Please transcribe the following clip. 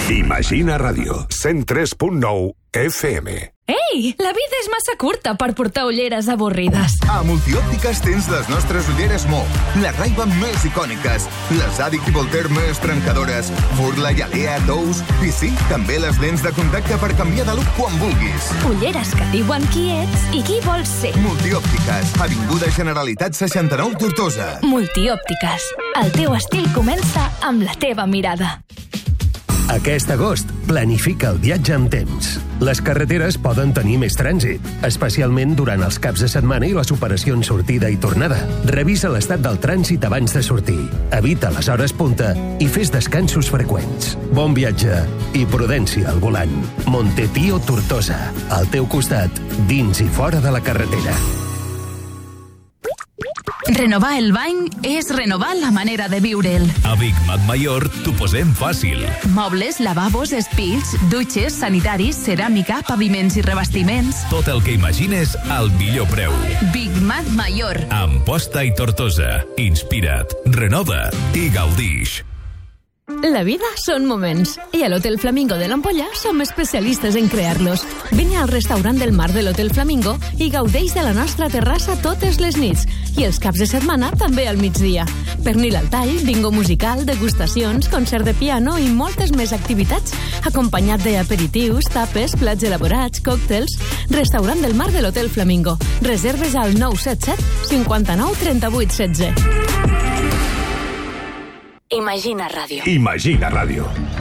Imagina Ràdio, 103.9 FM. Ei, la vida és massa curta per portar ulleres avorrides. A Multiòptiques tens les nostres ulleres Mo, les Ray-Ban més icòniques, les Adic i Voltaire més trencadores, Furla i Alea, Tous, i sí, també les lents de contacte per canviar de look quan vulguis. Ulleres que diuen qui ets i qui vols ser. Multiòptiques, Avinguda Generalitat 69 Tortosa. Multiòptiques, el teu estil comença amb la teva mirada. Aquest agost, planifica el viatge amb temps. Les carreteres poden tenir més trànsit, especialment durant els caps de setmana i les operacions sortida i tornada. Revisa l'estat del trànsit abans de sortir. Evita les hores punta i fes descansos freqüents. Bon viatge i prudència al volant. Montetio Tortosa, al teu costat, dins i fora de la carretera. Renovar el bany és renovar la manera de viure'l. A Big Mac Mayor t'ho posem fàcil. Mobles, lavabos, espills, dutxes, sanitaris, ceràmica, paviments i revestiments. Tot el que imagines al millor preu. Big Mac Mayor. Amposta i Tortosa. Inspira't, renova i gaudix. La vida són moments i a l'Hotel Flamingo de l'Ampolla som especialistes en crear-los. Vine al restaurant del mar de l'Hotel Flamingo i gaudeix de la nostra terrassa totes les nits i els caps de setmana també al migdia. Pernil al tall, bingo musical, degustacions, concert de piano i moltes més activitats acompanyat d'aperitius, tapes, plats elaborats, còctels. Restaurant del mar de l'Hotel Flamingo. Reserves al 977 59 38 16. Imagina Ràdio. Imagina Ràdio.